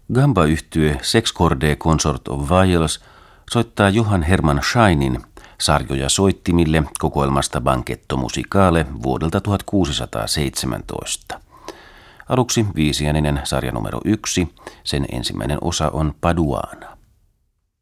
Gamba-yhtye Sex Chordé Consort of Wales soittaa Johann Hermann Scheinin sarjoja soittimille kokoelmasta Banchetto Musicale vuodelta 1617. Aluksi viisiääninen sarja numero 1, sen ensimmäinen osa on Paduana.